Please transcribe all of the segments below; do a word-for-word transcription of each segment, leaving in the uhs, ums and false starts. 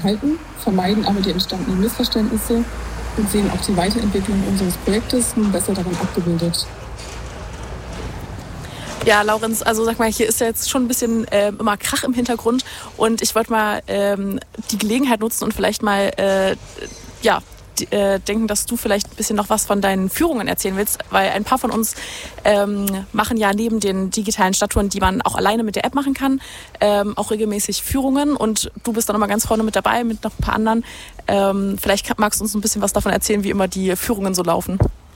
halten, vermeiden aber die entstandenen Missverständnisse und sehen auch die Weiterentwicklung unseres Projektes nun besser darin abgebildet. Ja, Laurenz, also sag mal, hier ist ja jetzt schon ein bisschen äh, immer Krach im Hintergrund und ich wollte mal ähm, die Gelegenheit nutzen und vielleicht mal äh, ja, die, äh, denken, dass du vielleicht ein bisschen noch was von deinen Führungen erzählen willst, weil ein paar von uns ähm, machen ja neben den digitalen Stadttouren, die man auch alleine mit der App machen kann, ähm, auch regelmäßig Führungen und du bist dann immer ganz vorne mit dabei mit noch ein paar anderen. Ähm, vielleicht magst du uns ein bisschen was davon erzählen, wie immer die Führungen so laufen.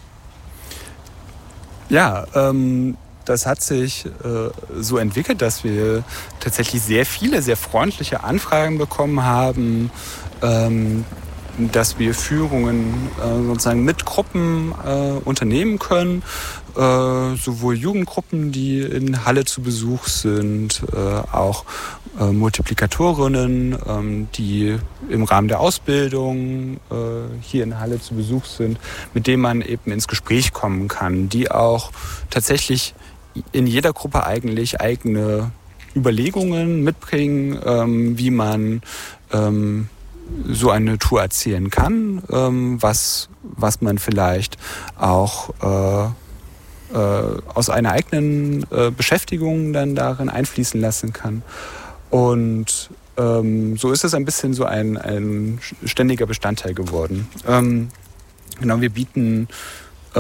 Ja, ähm... Das hat sich äh, so entwickelt, dass wir tatsächlich sehr viele, sehr freundliche Anfragen bekommen haben, ähm, dass wir Führungen äh, sozusagen mit Gruppen äh, unternehmen können, äh, sowohl Jugendgruppen, die in Halle zu Besuch sind, äh, auch äh, Multiplikatorinnen, äh, die im Rahmen der Ausbildung äh, hier in Halle zu Besuch sind, mit denen man eben ins Gespräch kommen kann, die auch tatsächlich in jeder Gruppe eigentlich eigene Überlegungen mitbringen, ähm, wie man ähm, so eine Tour erzählen kann, ähm, was, was man vielleicht auch äh, äh, aus einer eigenen äh, Beschäftigung dann darin einfließen lassen kann. Und ähm, so ist es ein bisschen so ein, ein ständiger Bestandteil geworden. Ähm, genau, wir bieten äh,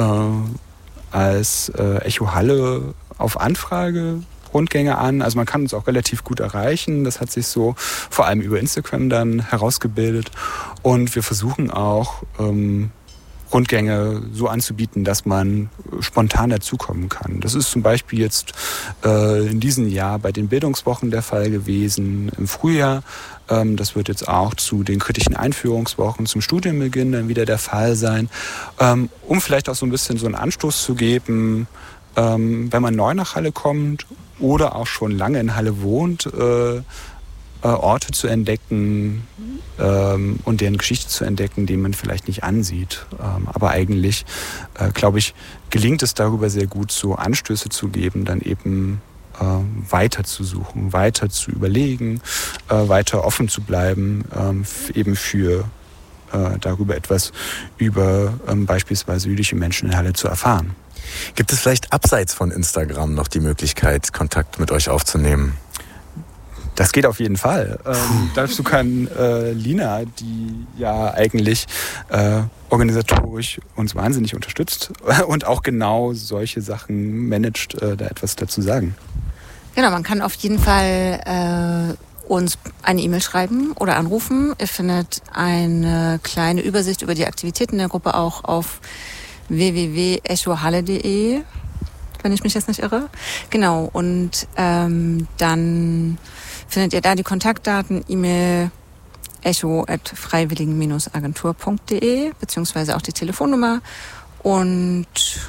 als äh, Echo Halle auf Anfrage Rundgänge an. Also man kann uns auch relativ gut erreichen. Das hat sich so vor allem über Instagram dann herausgebildet. Und wir versuchen auch ähm, Rundgänge so anzubieten, dass man spontan dazukommen kann. Das ist zum Beispiel jetzt äh, in diesem Jahr bei den Bildungswochen der Fall gewesen, im Frühjahr. Ähm, das wird jetzt auch zu den kritischen Einführungswochen zum Studienbeginn dann wieder der Fall sein, ähm, um vielleicht auch so ein bisschen so einen Anstoß zu geben, ähm, wenn man neu nach Halle kommt oder auch schon lange in Halle wohnt, äh, Orte zu entdecken ähm, und deren Geschichte zu entdecken, die man vielleicht nicht ansieht. Ähm, aber eigentlich, äh, glaube ich, gelingt es darüber sehr gut, so Anstöße zu geben, dann eben äh, weiter zu suchen, weiter zu überlegen, äh, weiter offen zu bleiben, ähm, f- eben für äh, darüber etwas über ähm, beispielsweise jüdische Menschen in Halle zu erfahren. Gibt es vielleicht abseits von Instagram noch die Möglichkeit, Kontakt mit euch aufzunehmen? Das geht auf jeden Fall. Ähm, dazu kann äh, Lina, die ja eigentlich äh, organisatorisch uns wahnsinnig unterstützt und auch genau solche Sachen managt, äh, da etwas dazu sagen. Genau, man kann auf jeden Fall äh, uns eine E-Mail schreiben oder anrufen. Ihr findet eine kleine Übersicht über die Aktivitäten der Gruppe auch auf w w w punkt echo halle punkt de, wenn ich mich jetzt nicht irre. Genau, und ähm, dann findet ihr da die Kontaktdaten, E-Mail echo at freiwilligen agentur punkt de, beziehungsweise auch die Telefonnummer. Und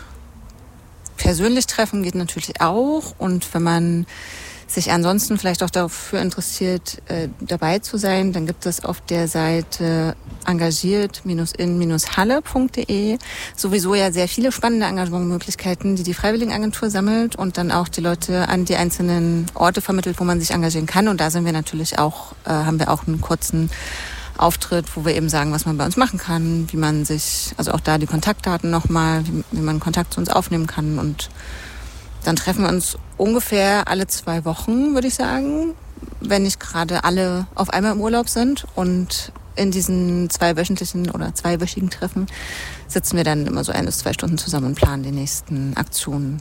persönlich treffen geht natürlich auch. Und wenn man sich ansonsten vielleicht auch dafür interessiert, äh, dabei zu sein, dann gibt es auf der Seite engagiert in halle punkt de sowieso ja sehr viele spannende Engagementmöglichkeiten, die die Freiwilligenagentur sammelt und dann auch die Leute an die einzelnen Orte vermittelt, wo man sich engagieren kann. Und da sind wir natürlich auch, äh, haben wir auch einen kurzen Auftritt, wo wir eben sagen, was man bei uns machen kann, wie man sich, also auch da die Kontaktdaten nochmal, wie, wie man Kontakt zu uns aufnehmen kann. Und dann treffen wir uns ungefähr alle zwei Wochen, würde ich sagen, wenn nicht gerade alle auf einmal im Urlaub sind. Und in diesen zweiwöchentlichen oder zweiwöchigen Treffen sitzen wir dann immer so ein bis zwei Stunden zusammen und planen die nächsten Aktionen.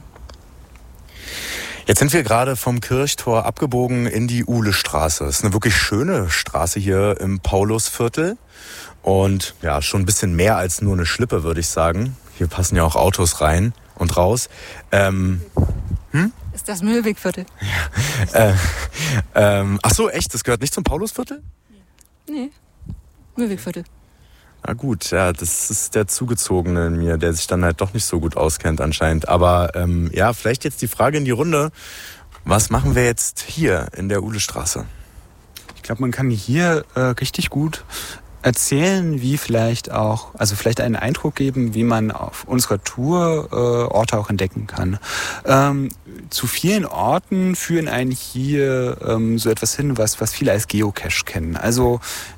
Jetzt sind wir gerade vom Kirchtor abgebogen in die Uhlestraße. Das ist eine wirklich schöne Straße hier im Paulusviertel. Und ja, schon ein bisschen mehr als nur eine Schlippe, würde ich sagen. Hier passen ja auch Autos rein und raus. Ähm, hm? Ist das Mühlwegviertel? Ja. Äh, ähm, ach so, echt? Das gehört nicht zum Paulusviertel? Nee, Mühlwegviertel. Na gut, ja, das ist der Zugezogene in mir, der sich dann halt doch nicht so gut auskennt anscheinend. Aber ähm, ja, vielleicht jetzt die Frage in die Runde. Was machen wir jetzt hier in der Uhlestraße? Ich glaube, man kann hier äh, richtig gut erzählen, wie vielleicht auch, also vielleicht einen Eindruck geben, wie man auf unserer Tour äh, Orte auch entdecken kann. Ähm, zu vielen Orten führen einen hier ähm, so etwas hin, was, was viele als Geocache kennen. Also